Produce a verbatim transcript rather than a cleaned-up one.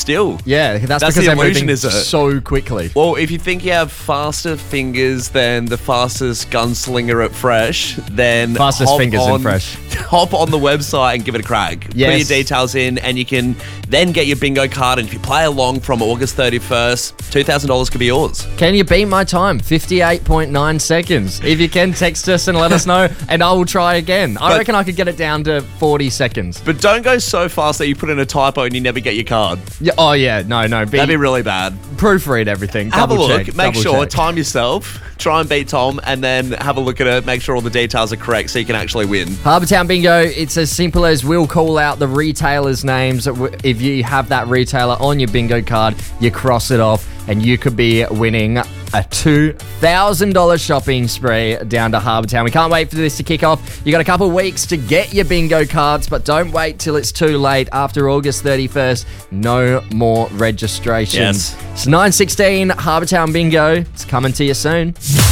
still. Yeah, that's, That's because the they're illusion, moving is it? so quickly. Well, if you think you have faster fingers than the fastest gunslinger at Fresh, then Fastest hop fingers in on, Fresh. Hop on the website and give it a crack. Put Yes. your details in, and you can then get your bingo card. And if you play along from August thirty-first, two thousand dollars could be yours. Can you beat my time? fifty-eight point nine seconds. If you can, text us and let us know, and I will try again. I But- reckon I could get it down to forty seconds. But don't go so fast that you put in a typo and you never get your card. Yeah, oh, yeah. No, no. Be, That'd be really bad. proofread everything. Have Double a look. check, Make double sure. check. Time yourself. Try and beat Tom, and then have a look at it. Make sure all the details are correct so you can actually win. Harbour Town Bingo, it's as simple as we'll call out the retailer's names. If you have that retailer on your bingo card, you cross it off, and you could be winning a two thousand dollars shopping spree down to Harbour Town. We can't wait for this to kick off. You got a couple of weeks to get your bingo cards, but don't wait till it's too late. After August thirty-first, no more registrations. Yes. It's nine sixteen Harbour Town Bingo. It's coming to you soon.